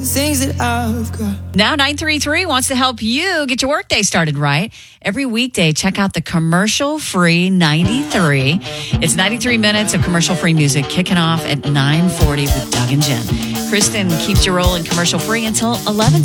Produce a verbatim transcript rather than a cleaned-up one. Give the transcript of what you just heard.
things that I've got. Now nine three three wants to help you get your workday started right. Every weekday, check out the commercial-free ninety-three. It's ninety-three minutes of commercial-free music kicking off at nine forty with Doug and Jen. Kristen keeps you rolling commercial-free until eleven.